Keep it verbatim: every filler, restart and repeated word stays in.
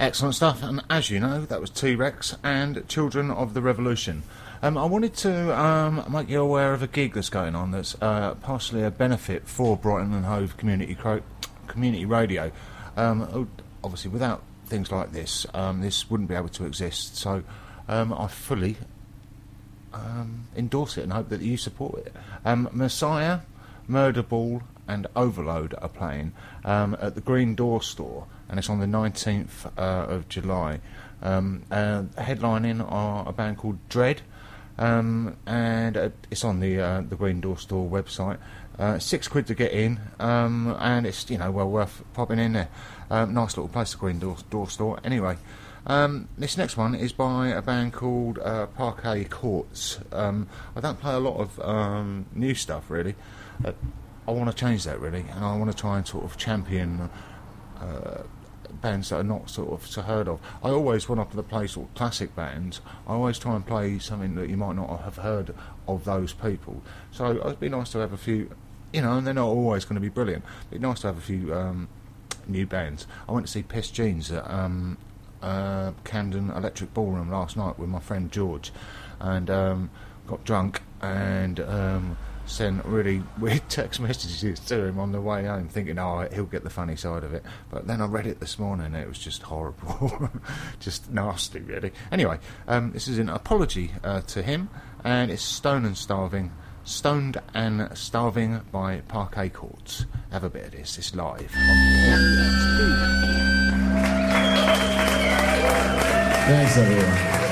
Excellent stuff, and as you know, that was T-Rex and Children of the Revolution. Um, I wanted to um, make you aware of a gig that's going on that's uh, partially a benefit for Brighton and Hove Community Cro- Community Radio. Um, obviously, without things like this, um, this wouldn't be able to exist, so um, I fully um, endorse it and hope that you support it. Um, Messiah, Murderball and Overload are playing um, at the Green Door Store, and it's on the nineteenth uh, of July. Um, uh, headlining are a band called Dread, um, and uh, it's on the uh, the Green Door Store website. Uh, six quid to get in, um, and it's, you know, well worth popping in there. Um, nice little place, the Green Door, Door Store. Anyway, um, this next one is by a band called uh, Parquet Courts. Um, I don't play a lot of um, new stuff really. Uh, I want to change that really, and I want to try and sort of champion uh, bands that are not sort of so heard of. I always, when I play sort of classic bands, I always try and play something that you might not have heard of those people. So it'd be nice to have a few, you know, and they're not always going to be brilliant. It'd be nice to have a few um, new bands. I went to see Piss Jeans at um, uh, Camden Electric Ballroom last night with my friend George, and um, got drunk and Um, sent really weird text messages to him on the way home, thinking, oh, he'll get the funny side of it. But then I read it this morning, and it was just horrible. Just nasty, really. Anyway, um, this is an apology uh, to him, and it's Stone and Starving, Stoned and Starving by Parquet Courts. Have a bit of this, it's live. Thanks, everyone.